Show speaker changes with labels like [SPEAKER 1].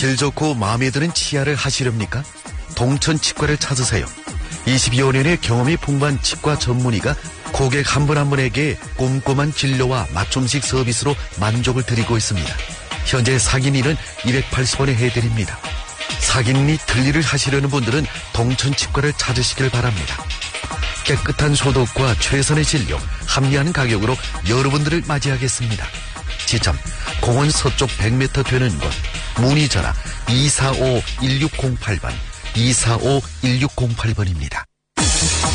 [SPEAKER 1] 질 좋고 마음에 드는 치아를 하시렵니까? 동천 치과를 찾으세요. 22여 년의 경험이 풍부한 치과 전문의가 고객 한 분 한 분에게 꼼꼼한 진료와 맞춤식 서비스로 만족을 드리고 있습니다. 현재 사기니는 280원에 해드립니다. 사기니 틀니를 하시려는 분들은 동천 치과를 찾으시길 바랍니다. 깨끗한 소독과 최선의 진료, 합리한 가격으로 여러분들을 맞이하겠습니다. 지점 공원 서쪽 100m 되는 곳, 문의 전화 245-1608번, 245-1608번입니다.